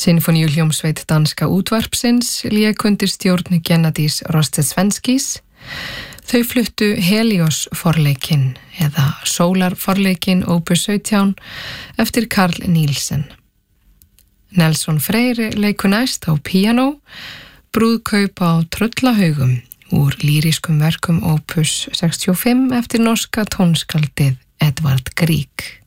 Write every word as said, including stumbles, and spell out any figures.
Sinfoníuhljómsveit danska útvarpsins lék undir stjórn Gennadís Rostesvenskís. Þau fluttu Helios forleikinn eða Sólar forleikinn opus sautján eftir Carl Nielsen. Nelson Freyr leikur næst á píanó, Brúðkaup á tröllahaugum úr lýrískum verkum opus sextíu og fimm eftir norska tónskáldið Edvard Grieg.